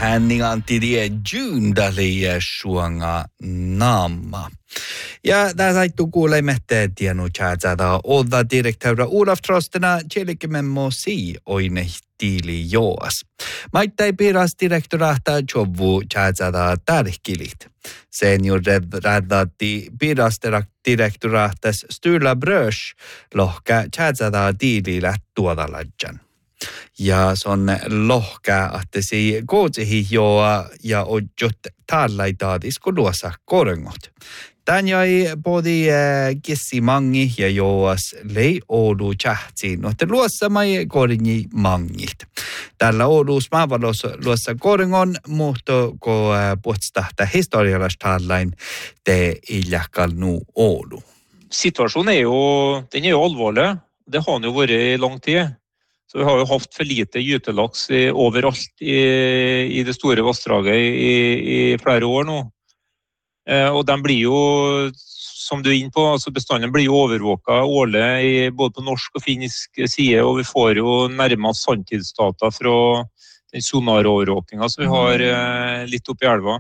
Hänninganti juundali suanga naama. Ja tässä saittu kuulemme tienu chatata olta direktöra Olaf Trostena tjelikememmo si oine tiili joas. Maittai piras direktorahta jovu chatata tärkilit. Senior räddatti piras direktorahtas Sturla Brösch lohka chatata tiilillä tuodaladjan. Ja se on lohka, että se kootsehi joa ja ojot tallaitaadis luossa korengot. Tän jäi podi kissi mangi ja joas lei Oulu tjähtsi, nohte luossa mai koringi mangit. Tällä Ouluus luossa korengon muhto ko puhtstahta historialastallain te iljakal nu Oulu. Situasjonen den jo alvorlig. Det har den jo vært i lang tid. Så vi har jo haft for lite gytelaks overalt i det store vassdraget i flere år nå. Og den blir jo, som du er inne på, altså bestanden blir jo overvåket årlig både på norsk og finsk side, og vi får jo nærmere sanntidsdata fra den sonarovervåkningen som vi har litt oppe i elva.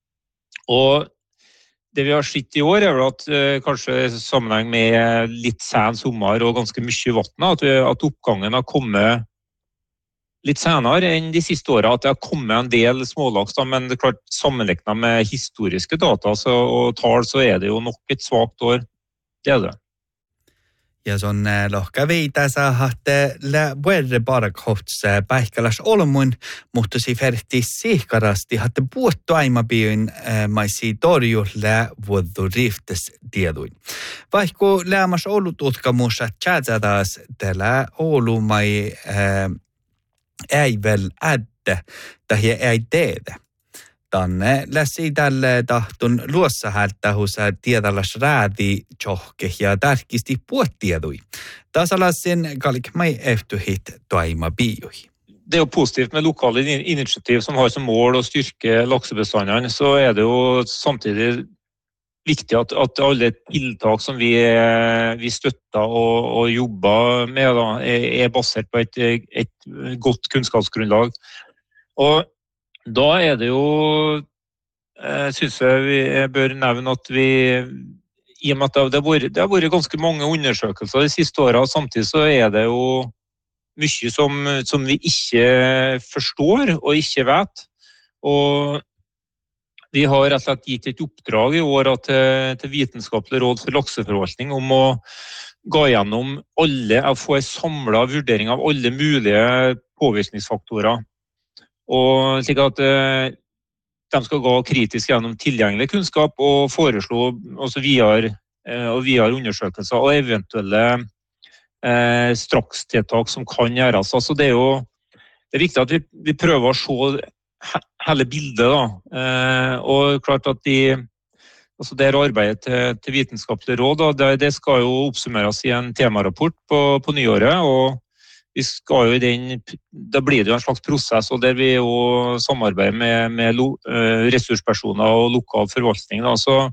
Og det vi har sett i år vel at kanskje sammenheng med litt sen sommer og ganske mye vatten, at oppgangen har kommet litt senere enn de siste årene, at det har kommet en del smålaks, da, men det er klart sammenlignet med historiske data og tall, så det jo nok et svagt år. Det det. Ja son lohka viitasa hatte la vuorre barkots paikkalas olmun, mutta si ferti sihkarasti hatte puuttu aimabiin maisi torjulle vuodu riftes tieduin. Vaikka lämmas olututkamussa tjätsätäs tällä Oulu mai ei vel ädde, tai ei teedä. Tänne läsi tälle tahtun luossa hältähusa tiedallas räädi tjohke ja tärkisti puottiedui. Tasalasin kalik mai eftuhit toima biuhi. Det jo positivt med lokale initiativ som har som mål å styrke laksebestandene, så det jo samtidig viktig at alle tiltak som vi støtter og jobber med da, basert på et godt kunnskapsgrunnlag. Og da det jo, synes jeg vi bør nevne at vi, i og med at det har vært ganske mange undersøkelser de siste årene, samtidig så det jo mye som vi ikke forstår og ikke vet. Og vi har rett og slett gitt et oppdrag i år til Vitenskapelig råd for lakseforvaltning om å gå gjennom og få en samlet vurdering av alle mulige påvirkningsfaktorer. Og slik at de skal gå kritisk gjennom tilgjengelig kunnskap og foreslå også videre undersøkelser og eventuelle strakstiltak som kan gjøres. Altså det viktig at vi prøver å se hele bildet da. Og klart at det arbeidet til Vitenskapelig råd, det skal jo oppsummeres i en temarapport på nyåret, og vi skal jo da blir det jo en slags prosess, og der vi jo samarbeider med ressurspersoner og lokal forvaltning. Da. Så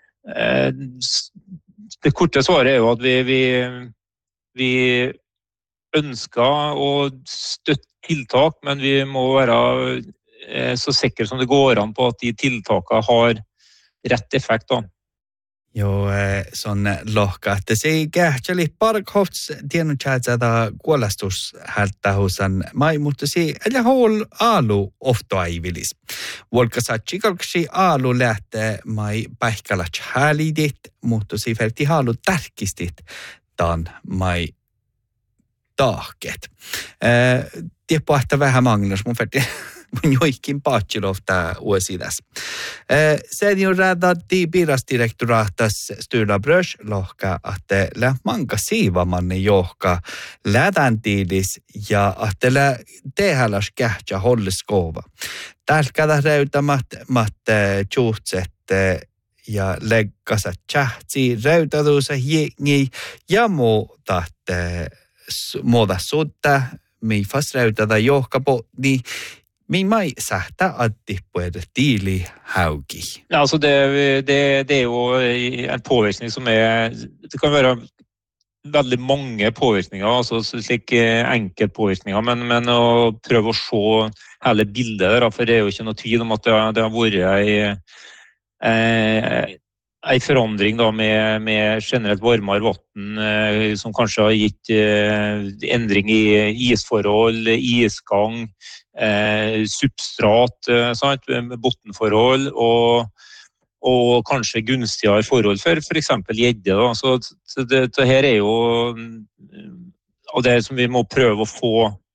det korte svaret jo at vi ønsker å støtte tiltak, men vi må være så sikre som det går an på at de tiltakene har rett effekt da. Jo, son lohka, että se kähtseli parkhots tienu chatsada kuolastus hältähusan mai, mutta se älä hol alu ofto aivilis. Volka satchikalksi alu lähtee mai pähkälach hälidit, mutta se ferti halu tärkistit tan mai tahket. Tieppo ahta vähän manglas, mun ferti mun joikin paatsilofta uosidas. Senior räddatti piirasdirektorahtas Sturla Brösch lohka, että lä manka siivamanni johka lätäntiilis ja että lä tehäläs kähtsä holliskova. Tälkädä räytämät tjuhtset ja leggasa tjähtsi räytäduusa jengi ja muuta sutta mi fast räytädä johkapo niin min mai sähtä atti puede tiili hauki. Ja, altså det jo en påvirkning som det kan være veldig mange påvirkninger, altså slik enkeltpåvirkninger, men å prøve å se hele bildet der, for det jo ikke noe tvil om at det har vært en forandring da med generelt varmere vann, som kanskje har gitt endring i isforhold, isgang, substrat, sant, bottenforhold og kanskje gunstigere forhold for eksempel gjedde da. Så det her jo av det som vi må prøve å få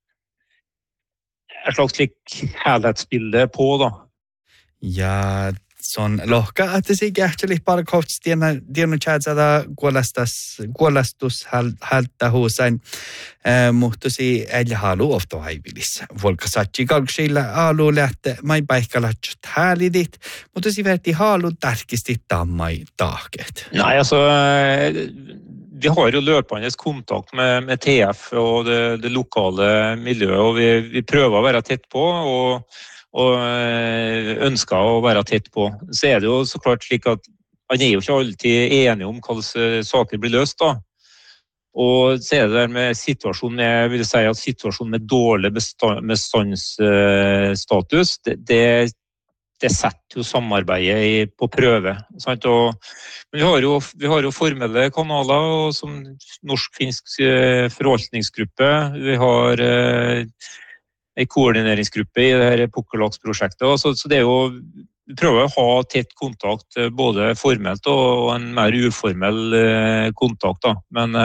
et slags slik helhetsbilde på da. Ja, sånn lohka, at det sikkert actually bare kort dienu tjädsada kuolastus halta huusain, mutta si eli halu ofta haivilis. Volkasatsi kalksilla alu lähte mai paikkalat häälidit, mutta si verti halu tarkisti tammai taaket. Nei, altså, vi har jo løpende kontakt med TF og det lokale miljøet, og vi prøver å være tett på, og ønsker å være tett på. Så det jo så klart slik at han jo ikke alltid enig om hvilke saker blir løst da. Og så det der med situasjonen, jeg vil si at situasjonen med dårlig bestandsstatus, det setter jo samarbeidet på prøve. Sant? Men vi har jo formelle kanaler, som norsk-finsk forvaltningsgruppe, vi har en koordineringsgruppe i det her pukkellaksprosjektet, så det jo, vi prøver å ha tett kontakt, både formelt og en mer uformell kontakt da. Men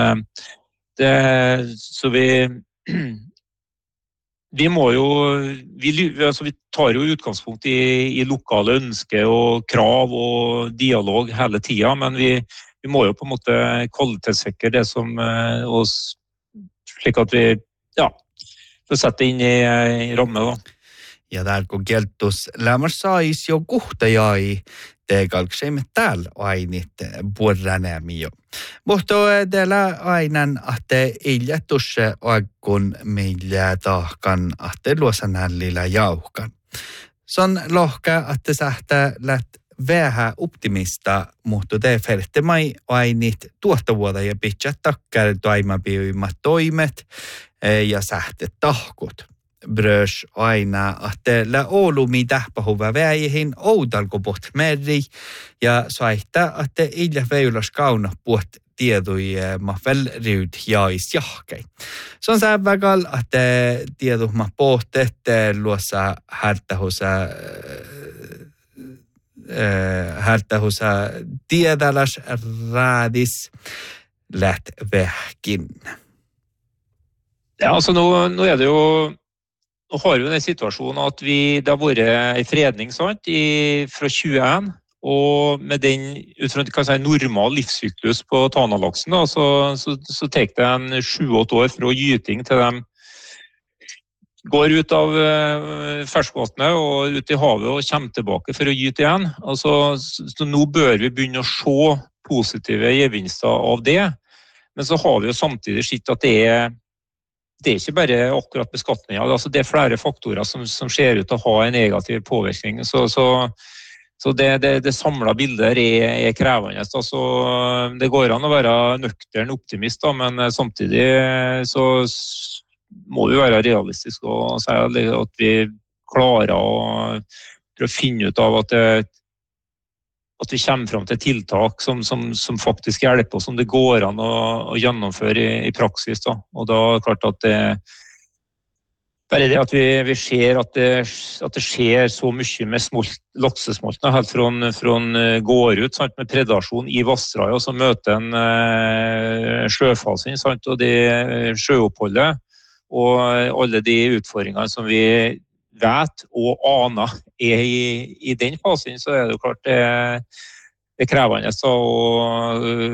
så vi må jo, vi tar jo utgangspunkt i lokale ønsker og krav og dialog hele tiden, men vi må jo på en måte kvalitetssikre det som oss, slik at vi, for å sette inn i ramme da. Ja där kun keltus lämmös sais jo kuhta jäi teekalkseimme täällä ainit puoranämiö. Mutta teillä ainan ahte iljatus aikun meillä tahkan ahte luosanällillä jauhkan. Son lohka ahte sähtä lät vähän optimista, mutta te färte mai ainit tuottavuoda ja pitää takkar toimapiuimmat toimet ja sähte tahkut. Brös aina, että Oulumi tähpähuvä väihin oudalkopot meri ja saihtaa, että illa veilas kauna puot tiedui ma välryyd jais jahkei. Se on sävägal, että tiedu ma pohtet luossa härtähusa tiedalas raadis läht vähkin. Ja, altså nå det jo Nå har vi den situasjonen at det har vært en fredning sant, fra 21, og med den ut fra en normal livssyklus på Tanalaksen, da, så tar det en 7-8 år fra gyting til de går ut av ferskvannet og ut i havet og kommer tilbake for å gyte igjen. Altså, så nå bør vi begynne å se positive gevinster av det, men så har vi jo samtidig sett at det ikke bare akkurat beskatningen, altså det flere faktorer som ser ut til å ha en negativ påvirkning. Så det samlede bildet krevende. Altså, det går an å være nøktern optimist, da, men samtidig så må vi være realistiske og si at vi klarer å prøve å finne ut av at vi kommer frem til tiltak som faktisk hjelper oss, som det går an å gjennomføre i praksis. Da. Og da klart at bare det at vi ser at det skjer så mye med laksesmoltene helt fra går ut sant, med predasjon i vassdraget, og så møter en sjøfasen sant, og det sjøoppholdet, og alle de utfordringene som vi vet og aner i den fasen, så det jo klart det krevende og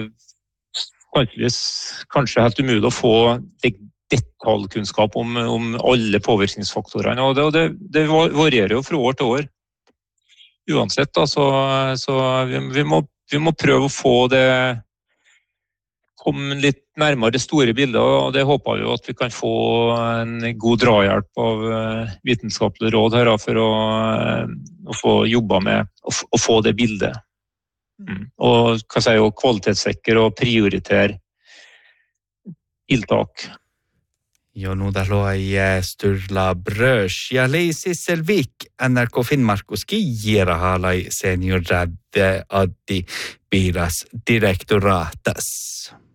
kanskje helt umulig å få detaljkunnskap om alle påvirkningsfaktorene, og det varierer jo fra år til år uansett da, så vi må prøve å få det komme litt nærmere det store bildet, og det håper vi jo at vi kan få en god drahjelp av vitenskapelig råd her for å få jobba med å få det bildet. Og kvalitetssikre og prioritere tiltak. Jo, nu där loi Sturla Brös ja Leisi Selvik NRK Finnmarkuski Jierahalai senior Addi Piiras direktoratas.